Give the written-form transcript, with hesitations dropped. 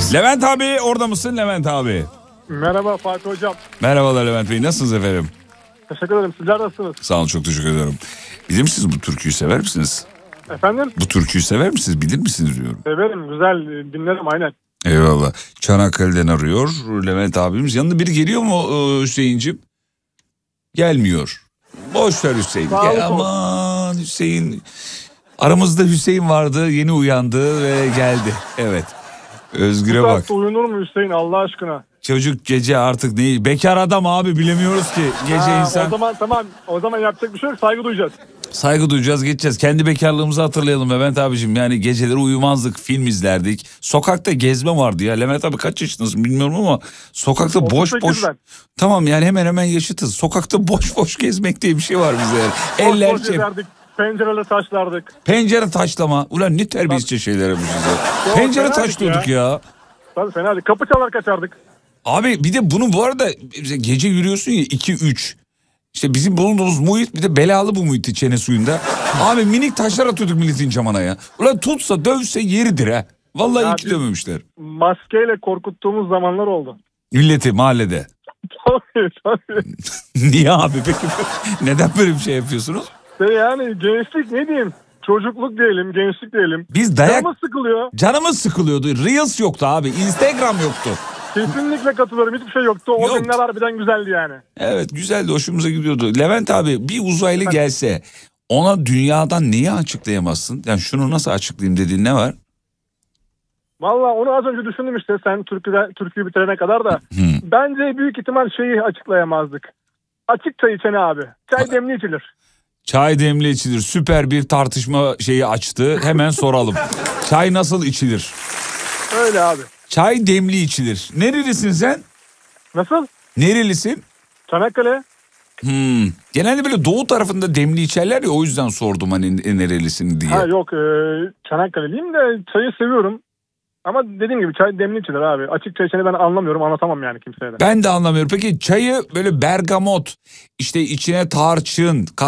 Levent abi orada mısın Levent abi? Merhaba Fatih Hocam. Merhabalar Levent Bey, nasılsınız efendim? Teşekkür ederim. Sizler nasılsınız? Sağ olun, çok teşekkür ederim. Bilir misiniz bu türküyü, sever misiniz? Efendim? Bu türküyü sever misiniz, bilir misiniz diyorum. Severim. Güzel. Dinlerim aynen. Eyvallah. Çanakkale'den arıyor Levent abimiz. Yanında biri geliyor mu Hüseyin'cim? Gelmiyor. Boş ver Hüseyin. Aman Hüseyin. Aramızda Hüseyin vardı, yeni uyandı ve geldi. Evet. Özgür'e bak. Uyunur mu Hüseyin Allah aşkına? Çocuk gece artık ne? Bekar adam abi, bilemiyoruz ki. Gece insan. O zaman tamam. O zaman yapacak bir şey yok. Saygı duyacağız. Saygı duyacağız, geçeceğiz. Kendi bekarlığımızı hatırlayalım Levent abicim. Yani geceleri uyumazdık, film izlerdik. Sokakta gezme vardı ya. Levent abi kaç yaşındasın bilmiyorum ama sokakta boş boş. Ben. Tamam yani hemen hemen yaşıtız. Sokakta boş boş gezmek diye bir şey var bize. Yani. Eller boş gezerdik. Pencereyle taşlardık. Pencere taşlama. Ulan ne terbiyesizce şeyler yapmışız ya. Pencere taşlıyorduk ya. Tabii fena değil. Kapı çalar kaçardık. Abi bir de bunu bu arada gece yürüyorsun ya 2-3. İşte bizim bulunduğumuz muhit bir de belalı bu muhitti, çene suyunda. Abi minik taşlar atıyorduk milletin camına ya. Ulan tutsa dövse yeridir ha. Vallahi iyi ki dövmemişler. Maskeyle korkuttuğumuz zamanlar oldu. Milleti mahallede. Tabii. Niye abi peki? Neden böyle bir şey yapıyorsunuz? Yani gençlik ne diyeyim? Çocukluk diyelim, gençlik diyelim. Biz dayak... Canımız sıkılıyor. Canımız sıkılıyordu. Reels yoktu abi. Instagram yoktu. Kesinlikle katılıyorum. Hiçbir şey yoktu. O Yok. günler harbiden güzeldi yani. Evet güzeldi. Hoşumuza gidiyordu. Levent abi bir uzaylı gelse ona dünyadan neyi açıklayamazsın? Yani şunu nasıl açıklayayım dediğin ne var? Valla onu az önce düşündüm işte sen türküyü bitirene kadar da. Bence büyük ihtimal şeyi açıklayamazdık. Açık çay içene abi. Çay demli içilir. Çay demli içilir. Süper bir tartışma şeyi açtı. Hemen soralım. Çay nasıl içilir? Öyle abi. Çay demli içilir. Nerelisin sen? Nasıl? Nerelisin? Çanakkale. Genelde böyle doğu tarafında demli içerler ya, o yüzden sordum hani nerelisin diye. Ha yok Çanakkale'liyim de çayı seviyorum. Ama dediğim gibi çay demli içilir abi. Açık çay içeni ben anlamıyorum, anlatamam yani kimseye de. Ben de anlamıyorum. Peki çayı böyle bergamot, işte içine tarçın,